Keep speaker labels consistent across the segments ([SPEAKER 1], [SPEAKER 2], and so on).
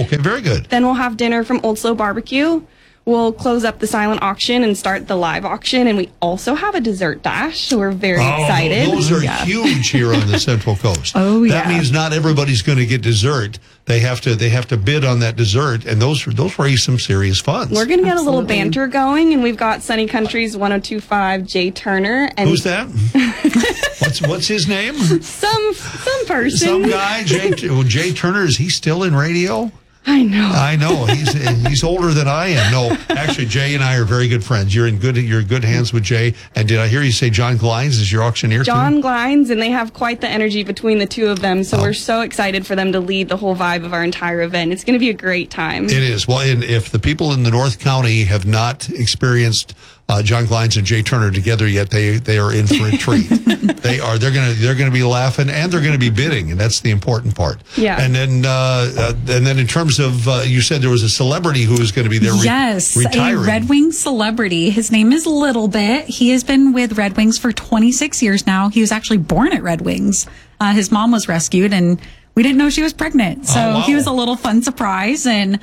[SPEAKER 1] okay, very good.
[SPEAKER 2] Then we'll have dinner from Old Slow Barbecue. We'll close up the silent auction and start the live auction. And we also have a dessert dash, so we're very excited.
[SPEAKER 1] Those are huge here on the Central Coast. That means not everybody's going to get dessert. They have to bid on that dessert, and those raise some serious funds.
[SPEAKER 2] We're going to get a little banter going, and we've got Sunny Country's 102.5 Jay Turner. And
[SPEAKER 1] who's that? What's his name?
[SPEAKER 2] Some person.
[SPEAKER 1] Some guy. Jay Turner. Is he still in radio?
[SPEAKER 2] I know.
[SPEAKER 1] He's older than I am. No, actually, Jay and I are very good friends. You're in good hands with Jay. And did I hear you say John Glines is your auctioneer?
[SPEAKER 2] John Glines, and they have quite the energy between the two of them. So we're so excited for them to lead the whole vibe of our entire event. It's going to be a great time.
[SPEAKER 1] It is. Well, and if the people in the North County have not experienced John Glines and Jay Turner together yet, they are in for a treat. They're going to be laughing, and they're going to be bidding, and that's the important part.
[SPEAKER 2] Yeah.
[SPEAKER 1] And then in terms of you said there was a celebrity who was going to be there.
[SPEAKER 3] Yes,
[SPEAKER 1] retiring.
[SPEAKER 3] A Red Wings celebrity. His name is Little Bit. He has been with Red Wings for 26 years now. He was actually born at Red Wings. His mom was rescued, and we didn't know she was pregnant. So he was a little fun surprise. And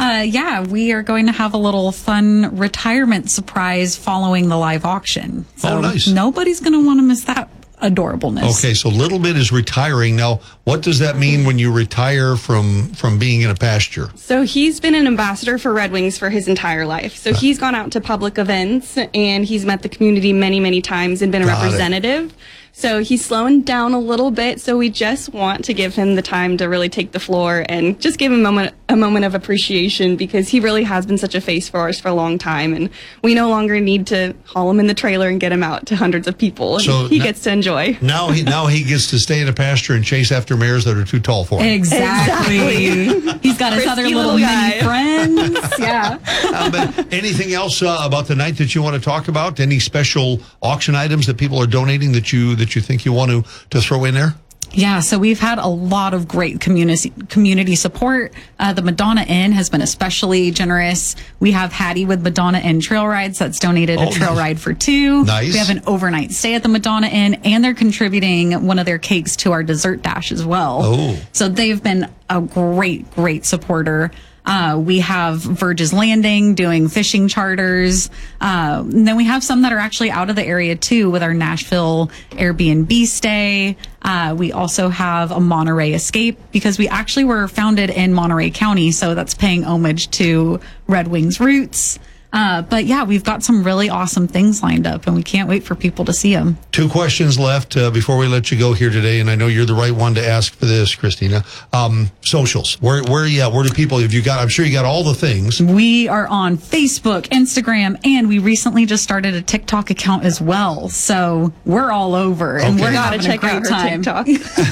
[SPEAKER 3] we are going to have a little fun retirement surprise following the live auction. So
[SPEAKER 1] nice.
[SPEAKER 3] Nobody's going to want to miss that adorableness.
[SPEAKER 1] Okay, so Little Bit is retiring. Now, what does that mean when you retire from being in a pasture?
[SPEAKER 2] So he's been an ambassador for Red Wings for his entire life. So he's gone out to public events, and he's met the community many, many times and been a representative. So he's slowing down a little bit. So we just want to give him the time to really take the floor and just give him a moment of appreciation, because he really has been such a face for us for a long time. And we no longer need to haul him in the trailer and get him out to hundreds of people.
[SPEAKER 1] So
[SPEAKER 2] he gets to enjoy.
[SPEAKER 1] Now he gets to stay in a pasture and chase after mares that are too tall for him.
[SPEAKER 3] Exactly. He's got his other little mini friends. Yeah.
[SPEAKER 1] But anything else about the night that you want to talk about? Any special auction items that people are donating that you think you want to throw in there?
[SPEAKER 3] Yeah, so we've had a lot of great community support. The Madonna Inn has been especially generous. We have Hattie with Madonna Inn Trail Rides that's donated a trail ride for 2.
[SPEAKER 1] Nice.
[SPEAKER 3] We have an overnight stay at the Madonna Inn, and they're contributing one of their cakes to our dessert dash as well.
[SPEAKER 1] Oh.
[SPEAKER 3] So they've been a great supporter. We have Verge's Landing doing fishing charters. And then we have some that are actually out of the area too, with our Nashville Airbnb stay. We also have a Monterey Escape, because we actually were founded in Monterey County. So that's paying homage to Red Wings roots. But yeah, we've got some really awesome things lined up, and we can't wait for people to see them.
[SPEAKER 1] 2 questions left before we let you go here today, and I know you're the right one to ask for this, Christina. Socials. Where do people? I'm sure you got all the things.
[SPEAKER 3] We are on Facebook, Instagram, and we recently just started a TikTok account as well. So we're all over, and we're having a great time.
[SPEAKER 2] TikTok.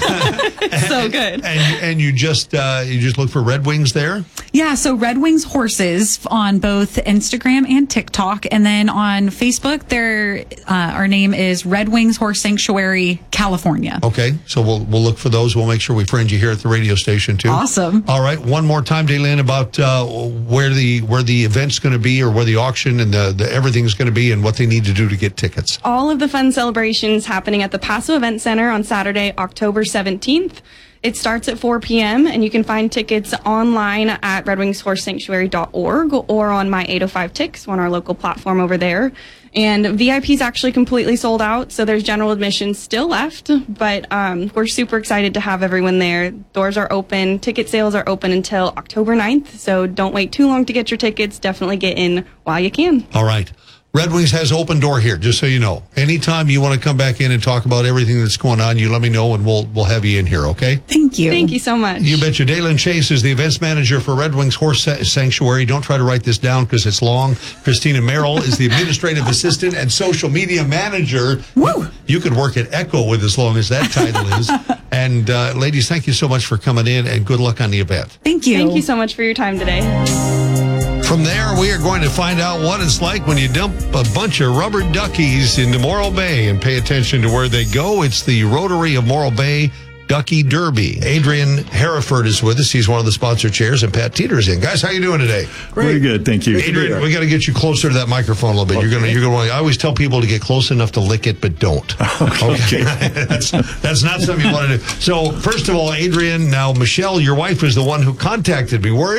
[SPEAKER 2] So good.
[SPEAKER 1] And you just look for Red Wings there?
[SPEAKER 3] Yeah, so Red Wings Horses on both Instagram and TikTok, and then on Facebook, our name is Red Wings Horse Sanctuary, California.
[SPEAKER 1] Okay, so we'll look for those. We'll make sure we friend you here at the radio station too.
[SPEAKER 3] Awesome.
[SPEAKER 1] All right, one more time, Daylin, about where the event's going to be, or where the auction and the everything's going to be, and what they need to do to get tickets.
[SPEAKER 2] All of the fun celebrations happening at the Paso Event Center on Saturday, October 17th. It starts at 4 p.m. and you can find tickets online at redwingshorsesanctuary.org or on My 805 Tix on our local platform over there. And VIP is actually completely sold out, so there's general admission still left, but we're super excited to have everyone there. Doors are open. Ticket sales are open until October 9th, so don't wait too long to get your tickets. Definitely get in while you can.
[SPEAKER 1] All right. Red Wings has open door here, just so you know. Anytime you want to come back in and talk about everything that's going on, you let me know, and we'll have you in here, okay?
[SPEAKER 3] Thank you.
[SPEAKER 2] Thank you so much.
[SPEAKER 1] You betcha. Daylin Chase is the events manager for Red Wings Horse Sanctuary. Don't try to write this down because it's long. Christina Merrill is the administrative assistant and social media manager.
[SPEAKER 3] Woo!
[SPEAKER 1] You could work at Echo with as long as that title is. And ladies, thank you so much for coming in, and good luck on the event.
[SPEAKER 3] Thank you.
[SPEAKER 2] Thank you so much for your time today.
[SPEAKER 1] From there, we are going to find out what it's like when you dump a bunch of rubber duckies into Morro Bay, and pay attention to where they go. It's the Rotary of Morro Bay Ducky Derby. Adrian Hereford is with us. He's one of the sponsor chairs, and Pat Teeter's in. Guys, how you doing today?
[SPEAKER 4] Great. Very good, thank you.
[SPEAKER 1] Adrian, we got to get you closer to that microphone a little bit.
[SPEAKER 4] Okay.
[SPEAKER 1] You're going to. I always tell people to get close enough to lick it, but don't.
[SPEAKER 4] Okay.
[SPEAKER 1] that's not something you want to do. So, first of all, Adrian, now Michelle, your wife, is the one who contacted me. Where